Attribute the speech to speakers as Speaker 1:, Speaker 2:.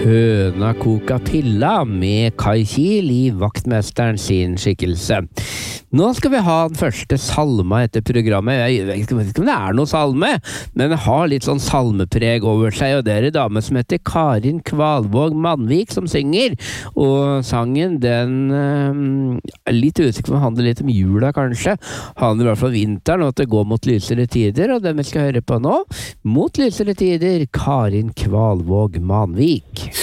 Speaker 1: Høna koka pilla med Kai Kiel i vaktmesteren sin skikkelse. Nå skal vi ha den første salma etter programmet. Jeg vet ikke om det er noe salme, men det har litt sånn salmepreg over seg, og det er en dame som heter Karin Kvalvåg Manvik som synger, og sangen den er litt usikker, men handler litt om jula kanskje, handler i hvert fall vinteren, og at det går mot lysere tider, og den vi skal høre på nå, Mot lysere tider, Karin Kvalvåg Manvik.